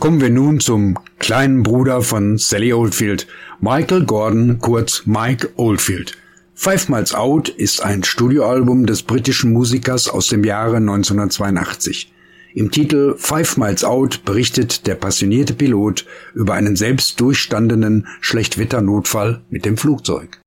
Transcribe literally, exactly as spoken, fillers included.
Kommen wir nun zum kleinen Bruder von Sally Oldfield, Michael Gordon, kurz Mike Oldfield. Five Miles Out ist ein Studioalbum des britischen Musikers aus dem Jahre neunzehnhundertzweiundachtzig. Im Titel Five Miles Out berichtet der passionierte Pilot über einen selbst durchstandenen Schlechtwetternotfall mit dem Flugzeug.